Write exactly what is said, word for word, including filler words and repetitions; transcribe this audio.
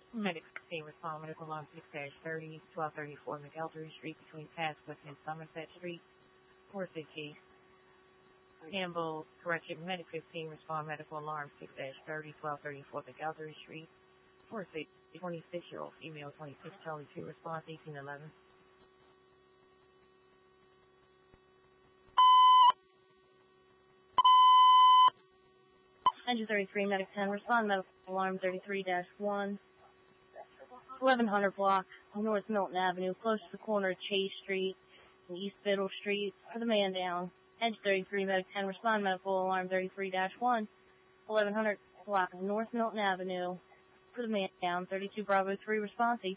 Medic fifteen respond medical alarm six dash thirty, twelve thirty-four McElderry Street between Pasquith and Somerset Street, four sixty. Campbell Correction Medic fifteen respond medical alarm six dash thirty, twelve thirty-four McElderry Street, four sixty. twenty-six year old female twenty-six Charlie two response eighteen eleven. Engine thirty-three, Medic ten, respond medical alarm thirty-three dash one, eleven hundred block, North Milton Avenue, close to the corner of Chase Street and East Biddle Street, for the man down. Engine thirty-three, Medic ten, respond medical alarm thirty-three dash one, eleven hundred block, North Milton Avenue, for the man down. thirty-two Bravo three, response eighteen